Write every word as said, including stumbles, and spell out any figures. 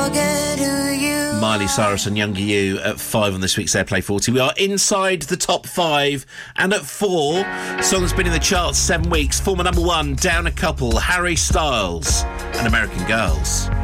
Miley Cyrus and Younger You at five on this week's Airplay forty. We are inside the top five, and at four, song's been in the charts seven weeks. Former number one, down a couple, Harry Styles and American Girls.